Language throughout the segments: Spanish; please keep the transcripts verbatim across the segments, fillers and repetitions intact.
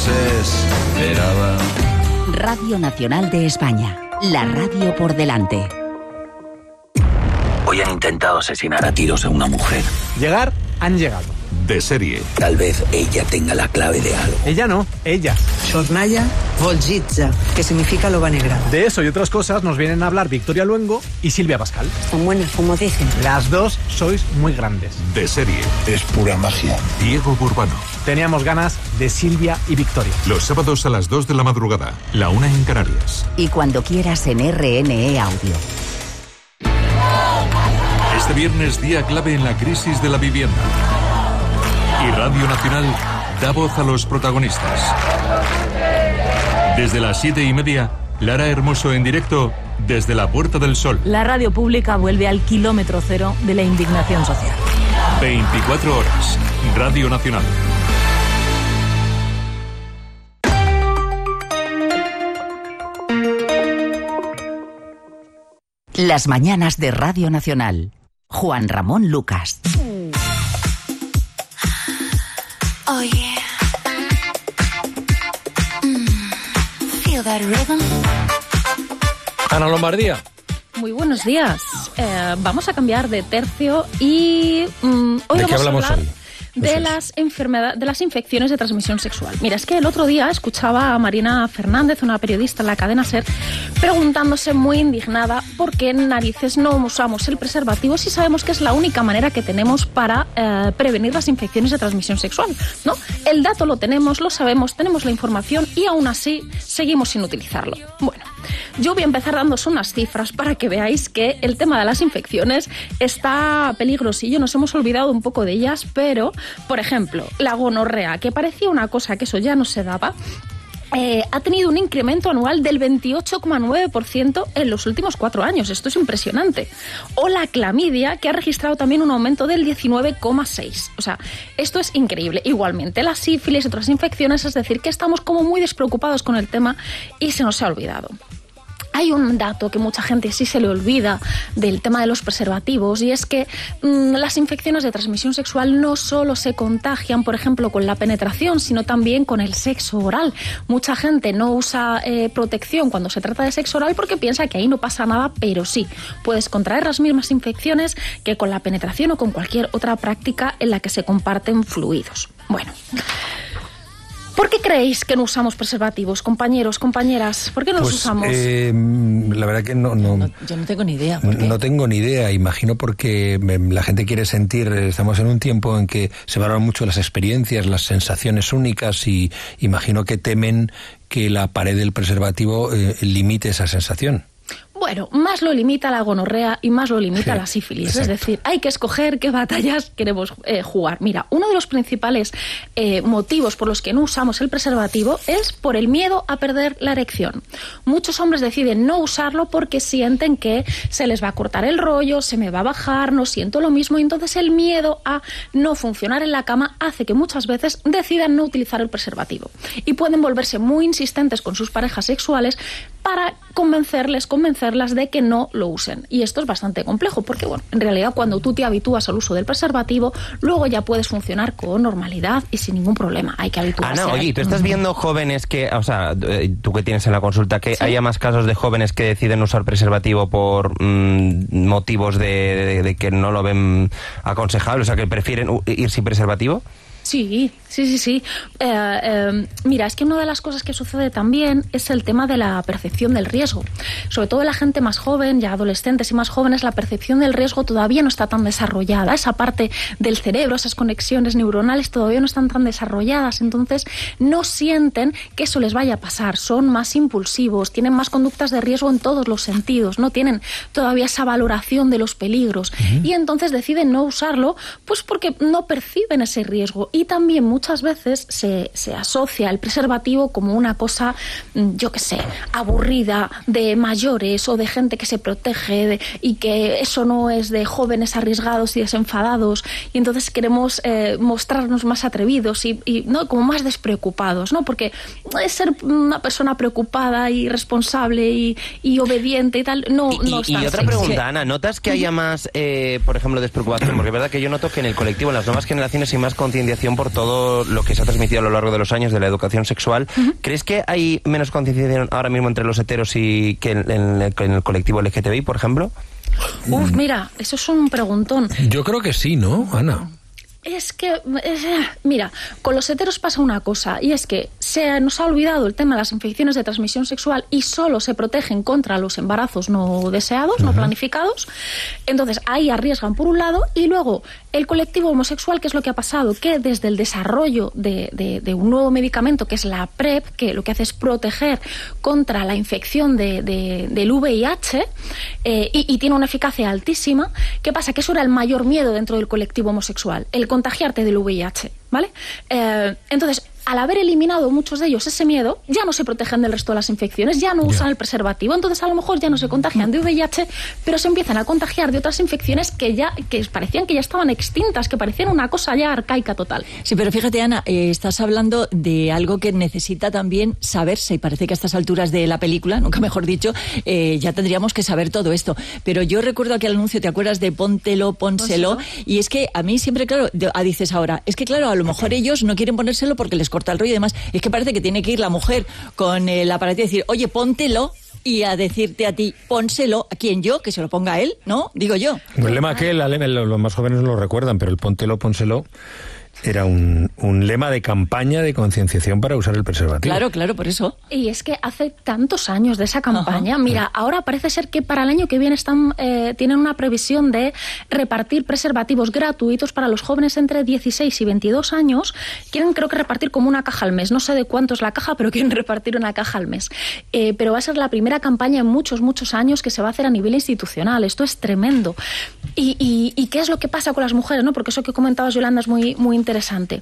desesperada. Radio Nacional de España, la radio por delante. Hoy han intentado asesinar a tiros a una mujer. Llegar, han llegado. De serie. Tal vez ella tenga la clave de algo. Ella no, ella. Sornaya Volgitza, que significa loba negra. De eso y otras cosas nos vienen a hablar Victoria Luengo y Silvia Pascal. Están buenas, como dicen. Las dos sois muy grandes. De serie. Es pura magia. Diego Burbano. Teníamos ganas de Silvia y Victoria. Los sábados a las dos de la madrugada, la una en Canarias. Y cuando quieras en R N E Audio. Este viernes, día clave en la crisis de la vivienda. Y Radio Nacional da voz a los protagonistas. Desde las siete y media, Lara Hermoso en directo desde la Puerta del Sol. La radio pública vuelve al kilómetro cero de la indignación social. veinticuatro horas. Radio Nacional. Las mañanas de Radio Nacional. Juan Ramón Lucas. Oh yeah. Mm. Feel that rhythm. Ana Lombardía. Muy buenos días. Eh, vamos a cambiar de tercio y mm, hoy ¿De qué vamos hablamos a hablar hoy? de las enfermedades, de las infecciones de transmisión sexual. Mira, es que el otro día escuchaba a Marina Fernández, una periodista en la cadena SER, preguntándose muy indignada por qué en narices no usamos el preservativo si sabemos que es la única manera que tenemos para eh, prevenir las infecciones de transmisión sexual, ¿no? El dato lo tenemos, lo sabemos, tenemos la información y aún así seguimos sin utilizarlo. Bueno, yo voy a empezar dándos unas cifras para que veáis que el tema de las infecciones está peligrosillo, nos hemos olvidado un poco de ellas, pero, por ejemplo, la gonorrea, que parecía una cosa que eso ya no se daba, Eh, ha tenido un incremento anual del veintiocho coma nueve por ciento en los últimos cuatro años. Esto es impresionante. O la clamidia, que ha registrado también un aumento del diecinueve coma seis por ciento. O sea, esto es increíble. Igualmente, la sífilis y otras infecciones, es decir, que estamos como muy despreocupados con el tema y se nos ha olvidado. Hay un dato que mucha gente sí se le olvida del tema de los preservativos y es que mmm, las infecciones de transmisión sexual no solo se contagian, por ejemplo, con la penetración, sino también con el sexo oral. Mucha gente no usa eh, protección cuando se trata de sexo oral porque piensa que ahí no pasa nada, pero sí, puedes contraer las mismas infecciones que con la penetración o con cualquier otra práctica en la que se comparten fluidos. Bueno. ¿Por qué creéis que no usamos preservativos, compañeros, compañeras? ¿Por qué no pues, los usamos? Eh, la verdad que no, no, no... Yo no tengo ni idea. ¿Por qué? No tengo ni idea. Imagino porque la gente quiere sentir... Estamos en un tiempo en que se valoran mucho las experiencias, las sensaciones únicas y imagino que temen que la pared del preservativo eh, limite esa sensación. Bueno, más lo limita la gonorrea y más lo limita sí, la sífilis. Exacto. Es decir, hay que escoger qué batallas queremos eh, jugar. Mira, uno de los principales eh, motivos por los que no usamos el preservativo es por el miedo a perder la erección. Muchos hombres deciden no usarlo porque sienten que se les va a cortar el rollo, se me va a bajar, no siento lo mismo, y entonces el miedo a no funcionar en la cama hace que muchas veces decidan no utilizar el preservativo. Y pueden volverse muy insistentes con sus parejas sexuales para convencerles, convencerlas de que no lo usen. Y esto es bastante complejo porque, bueno, en realidad cuando tú te habitúas al uso del preservativo, luego ya puedes funcionar con normalidad y sin ningún problema. Hay que habituarse. Ana, oye, ¿tú estás viendo jóvenes que, o sea, tú que tienes en la consulta, que ¿sí? haya más casos de jóvenes que deciden usar preservativo por mmm, motivos de, de, de que no lo ven aconsejable, o sea, que prefieren ir sin preservativo? Sí, sí, sí, sí. Eh, eh, mira, es que una de las cosas que sucede también es el tema de la percepción del riesgo. Sobre todo en la gente más joven, ya adolescentes y más jóvenes, la percepción del riesgo todavía no está tan desarrollada. Esa parte del cerebro, esas conexiones neuronales todavía no están tan desarrolladas. Entonces, no sienten que eso les vaya a pasar. Son más impulsivos, tienen más conductas de riesgo en todos los sentidos. No tienen todavía esa valoración de los peligros. Uh-huh. Y entonces deciden no usarlo, pues porque no perciben ese riesgo. Y también muchas veces se, se asocia el preservativo como una cosa, yo qué sé, aburrida, de mayores o de gente que se protege de, y que eso no es de jóvenes arriesgados y desenfadados, y entonces queremos eh, mostrarnos más atrevidos y, y no como más despreocupados, ¿no? Porque es ser una persona preocupada y responsable y, y obediente y tal, no, y, no es y, tan y otra sexy. pregunta, Ana, ¿notas que haya más, eh, por ejemplo, despreocupación? Porque es verdad que yo noto que en el colectivo, en las nuevas generaciones, hay más concienciación concienciación por todo lo que se ha transmitido a lo largo de los años de la educación sexual. Uh-huh. ¿Crees que hay menos concienciación ahora mismo entre los heteros y que en, en, en el colectivo L G T B I, por ejemplo? Uf, mira, eso es un preguntón. Yo creo que sí, ¿no, Ana? Es que, eh, mira, con los heteros pasa una cosa, y es que se nos ha olvidado el tema de las infecciones de transmisión sexual y solo se protegen contra los embarazos no deseados, uh-huh. no planificados. Entonces, ahí arriesgan por un lado, y luego el colectivo homosexual, ¿qué es lo que ha pasado? Que desde el desarrollo de, de, de un nuevo medicamento, que es la PrEP, que lo que hace es proteger contra la infección de, de, del V I H, eh, y, y tiene una eficacia altísima. ¿Qué pasa? Que eso era el mayor miedo dentro del colectivo homosexual, el contagiarte del V I H, ¿vale? Eh, entonces, al haber eliminado muchos de ellos ese miedo, ya no se protegen del resto de las infecciones, ya no usan yeah. el preservativo, entonces a lo mejor ya no se contagian de V I H, pero se empiezan a contagiar de otras infecciones que ya que parecían que ya estaban extintas, que parecían una cosa ya arcaica total. Sí, pero fíjate, Ana, eh, estás hablando de algo que necesita también saberse, y parece que a estas alturas de la película, nunca mejor dicho, eh, ya tendríamos que saber todo esto. Pero yo recuerdo aquel anuncio, ¿te acuerdas de póntelo, pónselo? ¿Pónselo? Y es que a mí siempre, claro, ah, dices ahora, es que claro, a lo mejor ellos no quieren ponérselo porque les corta el rollo y demás. Es que parece que tiene que ir la mujer con el aparato y decir, oye, póntelo, y a decirte a ti, pónselo, ¿a quién? Yo, que se lo ponga a él, ¿no? Digo yo. El lema que los más jóvenes no lo recuerdan, pero el póntelo, pónselo era un, un lema de campaña de concienciación para usar el preservativo. Claro, claro, por eso. Y es que hace tantos años de esa campaña. Ajá. Mira, ahora parece ser que para el año que viene están eh, tienen una previsión de repartir preservativos gratuitos para los jóvenes entre dieciséis y veintidós años. Quieren, creo que repartir como una caja al mes. No sé de cuánto es la caja, pero quieren repartir una caja al mes. Eh, pero va a ser la primera campaña en muchos, muchos años que se va a hacer a nivel institucional. Esto es tremendo. ¿Y, y, y qué es lo que pasa con las mujeres, no? Porque eso que comentabas, Yolanda, es muy, muy interesante.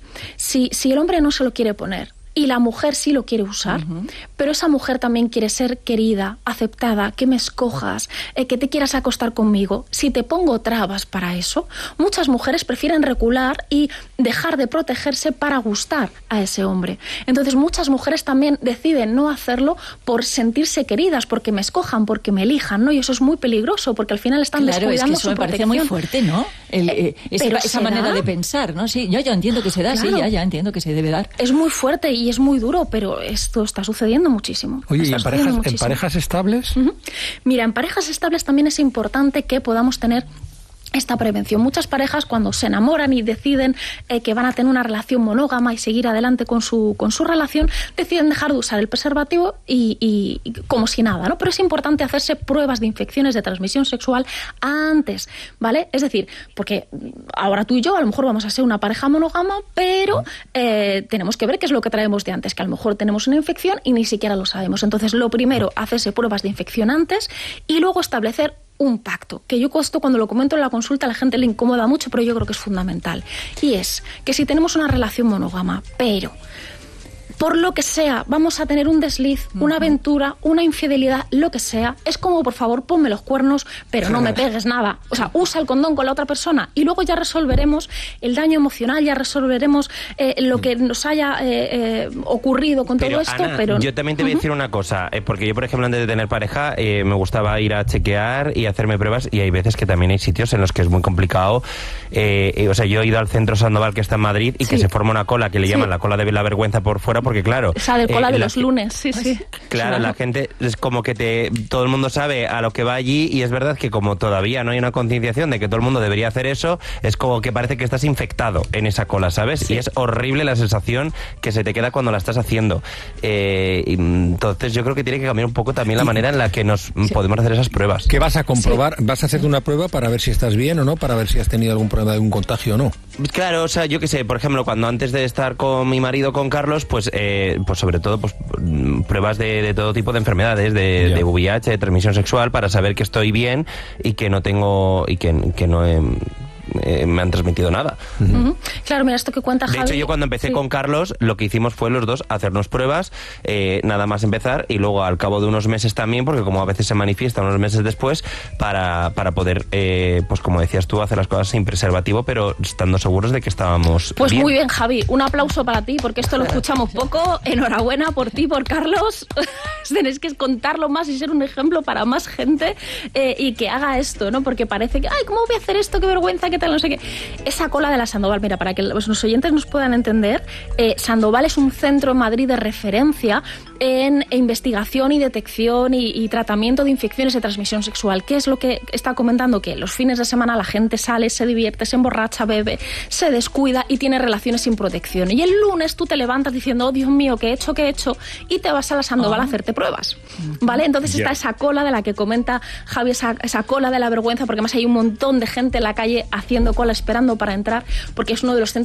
Si, si el hombre no se lo quiere poner y la mujer sí lo quiere usar, uh-huh. pero esa mujer también quiere ser querida, aceptada, que me escojas, eh, que te quieras acostar conmigo. Si te pongo trabas para eso, muchas mujeres prefieren recular y dejar de protegerse para gustar a ese hombre. Entonces muchas mujeres también deciden no hacerlo por sentirse queridas, porque me escojan, porque me elijan, ¿no? Y eso es muy peligroso, porque al final están claro, descuidando es que eso su me protección. Parece muy fuerte, ¿no? El, eh, esa esa manera de pensar, ¿no? Sí, yo ya entiendo que se da, claro. sí, ya, ya entiendo que se debe dar. Es muy fuerte y es muy duro, pero esto está sucediendo muchísimo. Oye, ¿y en parejas, en parejas estables? Uh-huh. Mira, en parejas estables también es importante que podamos tener esta prevención. Muchas parejas, cuando se enamoran y deciden eh, que van a tener una relación monógama y seguir adelante con su con su relación, deciden dejar de usar el preservativo y, y, y como si nada, ¿no? Pero es importante hacerse pruebas de infecciones de transmisión sexual antes, ¿vale? Es decir, porque ahora tú y yo a lo mejor vamos a ser una pareja monógama, pero eh, tenemos que ver qué es lo que traemos de antes, que a lo mejor tenemos una infección y ni siquiera lo sabemos. Entonces, lo primero, hacerse pruebas de infección antes y luego establecer un pacto, que yo esto cuando lo comento en la consulta a la gente le incomoda mucho, pero yo creo que es fundamental. Y es que si tenemos una relación monógama, pero por lo que sea, vamos a tener un desliz, uh-huh. una aventura, una infidelidad, lo que sea, es como, por favor, ponme los cuernos, pero no me pegues nada. O sea, usa el condón con la otra persona y luego ya resolveremos el daño emocional, ya resolveremos eh, lo que nos haya eh, eh, ocurrido con pero, todo esto. Ana, pero yo también te voy a decir uh-huh. una cosa, eh, porque yo, por ejemplo, antes de tener pareja, eh, me gustaba ir a chequear y hacerme pruebas, y hay veces que también hay sitios en los que es muy complicado. Eh, eh, o sea, yo he ido al Centro Sandoval, que está en Madrid, y sí. que se forma una cola que le sí. llaman la cola de la vergüenza por fuera, porque claro... Esa de cola eh, de la, los lunes, sí, sí. Claro, claro, la gente es como que te todo el mundo sabe a lo que va allí, y es verdad que como todavía no hay una concienciación de que todo el mundo debería hacer eso, es como que parece que estás infectado en esa cola, ¿sabes? Sí. Y es horrible la sensación que se te queda cuando la estás haciendo. Eh, entonces yo creo que tiene que cambiar un poco también la manera en la que nos sí. podemos hacer esas pruebas. ¿Qué vas a comprobar? Sí. ¿Vas a hacerte una prueba para ver si estás bien o no? Para ver si has tenido algún problema de un contagio o no. Claro, o sea, yo qué sé, por ejemplo, cuando antes de estar con mi marido, con Carlos, pues, eh, pues sobre todo, pues pruebas de, de todo tipo de enfermedades, de, de V I H, de transmisión sexual, para saber que estoy bien y que no tengo, y que, que no he... Eh, me han transmitido nada. Uh-huh. Uh-huh. Claro, mira, esto que cuenta Javi... De hecho, yo cuando empecé sí. con Carlos, lo que hicimos fue los dos hacernos pruebas, eh, nada más empezar, y luego al cabo de unos meses también, porque como a veces se manifiesta unos meses después, para, para poder, eh, pues como decías tú, hacer las cosas sin preservativo, pero estando seguros de que estábamos Pues bien. Muy bien, Javi, un aplauso para ti, porque esto lo escuchamos poco. Enhorabuena por ti, por Carlos. Tenéis que contarlo más y ser un ejemplo para más gente, eh, y que haga esto, ¿no? Porque parece que, ay, ¿cómo voy a hacer esto? Qué vergüenza, qué tal. tal, no sé qué. Esa cola de la Sandoval, mira, para que los oyentes nos puedan entender, eh, Sandoval es un centro en Madrid de referencia en investigación y detección y, y tratamiento de infecciones de transmisión sexual. ¿Qué es lo que está comentando? Que los fines de semana la gente sale, se divierte, se emborracha, bebe, se descuida y tiene relaciones sin protección. Y el lunes tú te levantas diciendo, oh Dios mío, ¿qué he hecho, qué he hecho? Y te vas a la Sandoval oh. a hacerte pruebas. ¿Vale? Entonces yeah. está esa cola de la que comenta Javi, esa, esa cola de la vergüenza, porque además hay un montón de gente en la calle haciendo cola esperando para entrar, porque es uno de los centros